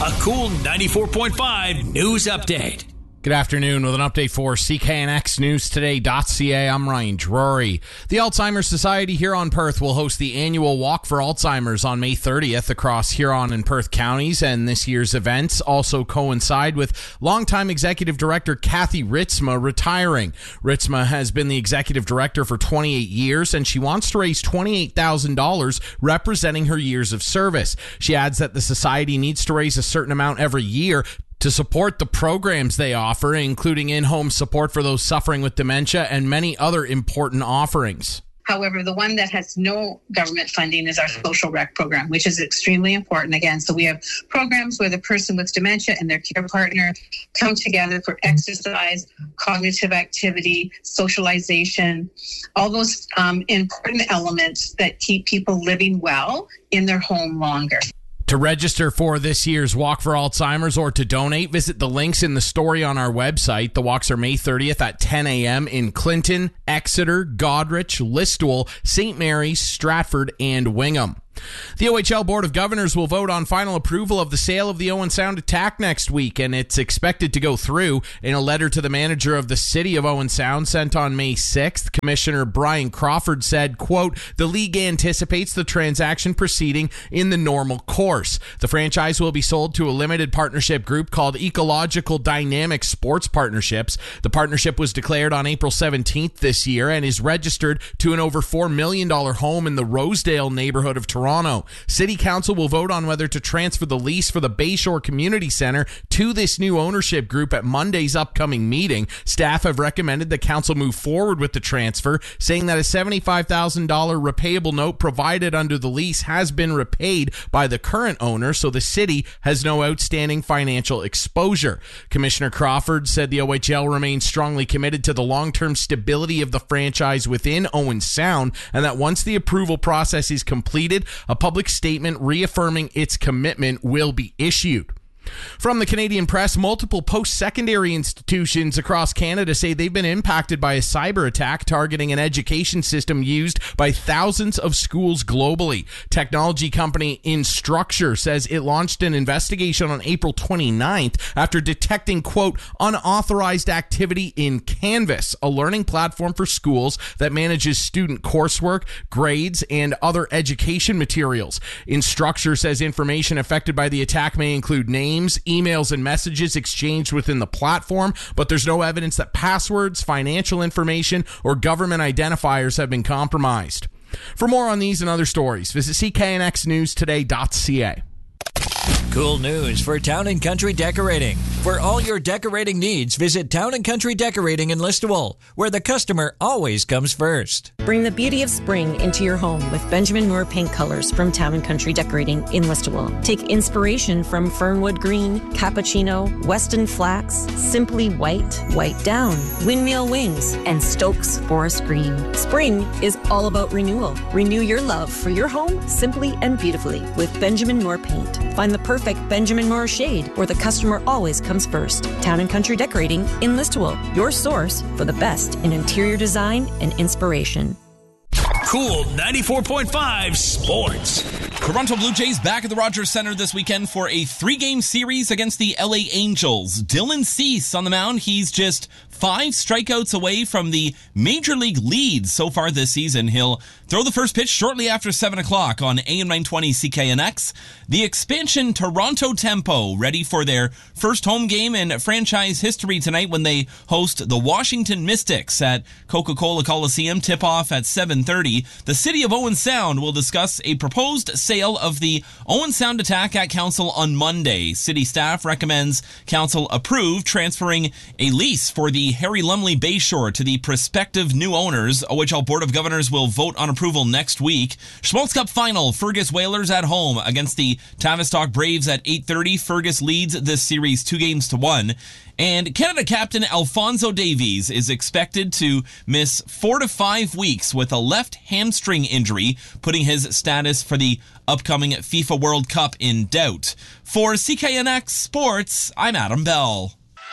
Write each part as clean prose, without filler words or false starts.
A cool 94.5 news update. Good afternoon with an update for CKNXNewsToday.ca. I'm Ryan Drury. The Alzheimer's Society Huron Perth will host the annual Walk for Alzheimer's on May 30th across Huron and Perth counties, and this year's events also coincide with longtime Executive Director Kathy Ritzma retiring. Ritzma has been the Executive Director for 28 years, and she wants to raise $28,000 representing her years of service. She adds that the Society needs to raise a certain amount every year to support the programs they offer, including in-home support for those suffering with dementia and many other important offerings. However, the one that has no government funding is our social rec program, which is extremely important. Again, so we have programs where the person with dementia and their care partner come together for exercise, cognitive activity, socialization, all those important elements that keep people living well in their home longer. To register for this year's Walk for Alzheimer's or to donate, visit the links in the story on our website. The walks are May 30th at 10 a.m. in Clinton, Exeter, Goderich, Listowel, St. Mary's, Stratford, and Wingham. The OHL Board of Governors will vote on final approval of the sale of the Owen Sound attack next week, and it's expected to go through. In a letter to the manager of the city of Owen Sound sent on May 6th, Commissioner Brian Crawford said, quote, "The league anticipates the transaction proceeding in the normal course. The franchise will be sold to a limited partnership group called Ecological Dynamic Sports Partnerships. The partnership was declared on April 17th this year and is registered to an over $4 million home in the Rosedale neighborhood of Toronto. City Council will vote on whether to transfer the lease for the Bayshore Community Centre to this new ownership group at Monday's upcoming meeting. Staff have recommended the council move forward with the transfer, saying that a $75,000 repayable note provided under the lease has been repaid by the current owner, so the city has no outstanding financial exposure. Commissioner Crawford said the OHL remains strongly committed to the long-term stability of the franchise within Owen Sound, and that once the approval process is completed, a public statement reaffirming its commitment will be issued. From the Canadian Press, multiple post-secondary institutions across Canada say they've been impacted by a cyber attack targeting an education system used by thousands of schools globally. Technology company Instructure says it launched an investigation on April 29th after detecting, quote, unauthorized activity in Canvas, a learning platform for schools that manages student coursework, grades, and other education materials. Instructure says information affected by the attack may include names, emails, and messages exchanged within the platform, but there's no evidence that passwords, financial information, or government identifiers have been compromised. For more on these and other stories, visit CKNXNewsToday.ca. Cool news for Town & Country Decorating. For all your decorating needs, visit Town & Country Decorating in Listowel, where the customer always comes first. Bring the beauty of spring into your home with Benjamin Moore paint colors from Town & Country Decorating in Listowel. Take inspiration from Fernwood Green, Cappuccino, Weston Flax, Simply White, White Down, Windmill Wings, and Stokes Forest Green. Spring is all about renewal. Renew your love for your home simply and beautifully with Benjamin Moore paint. Find the perfect Benjamin Moore shade where the customer always comes first. Town & Country Decorating in Listowel, your source for the best in interior design and inspiration. Cool 94.5 Sports. Toronto Blue Jays back at the Rogers Centre this weekend for a 3-game series against the LA Angels. Dylan Cease on the mound. He's just 5 strikeouts away from the Major League lead so far this season. He'll throw the first pitch shortly after 7 o'clock on AM 920 CKNX. The expansion Toronto Tempo ready for their first home game in franchise history tonight when they host the Washington Mystics at Coca-Cola Coliseum. Tip-off at 7:30. The city of Owen Sound will discuss a proposed sale of the Owen Sound attack at council on Monday. City staff recommends council approve transferring a lease for the Harry Lumley Bayshore to the prospective new owners. OHL Board of Governors will vote on approval next week. Schmaltz Cup final, Fergus Whalers at home against the Tavistock Braves at 8:30. Fergus leads this series 2-1. And Canada captain Alphonso Davies is expected to miss 4 to 5 weeks with a left hamstring injury, putting his status for the upcoming FIFA World Cup in doubt. For CKNX Sports, I'm Adam Bell.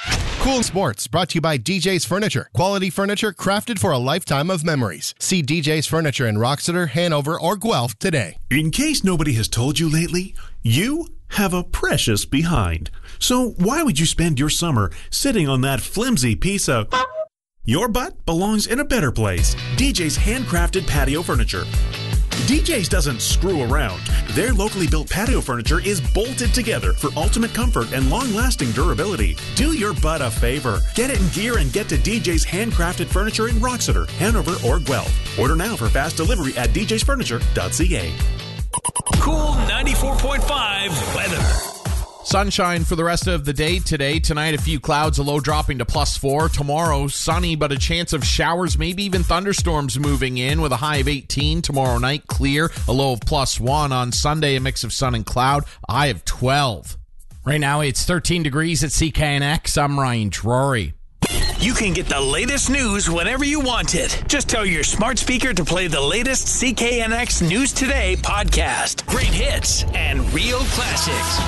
Cool Sports, brought to you by DJ's Furniture. Quality furniture crafted for a lifetime of memories. See DJ's Furniture in Roxeter, Hanover, or Guelph today. In case nobody has told you lately, you have a precious behind. So why would you spend your summer sitting on that flimsy piece of... Your butt belongs in a better place. DJ's handcrafted patio furniture. DJ's doesn't screw around. Their locally built patio furniture is bolted together for ultimate comfort and long-lasting durability. Do your butt a favor. Get it in gear and get to DJ's handcrafted furniture in Roxeter, Hanover, or Guelph. Order now for fast delivery at djsfurniture.ca. Cool 94.5 weather. Sunshine for the rest of the day today. Tonight, a few clouds, a low dropping to +4. Tomorrow, sunny, but a chance of showers, maybe even thunderstorms moving in with a high of 18. Tomorrow night, clear, a low of +1. On Sunday, a mix of sun and cloud, a high of 12. Right now, it's 13 degrees at CKNX. I'm Ryan Drury. You can get the latest news whenever you want it. Just tell your smart speaker to play the latest CKNX News Today podcast. Great hits and real classics.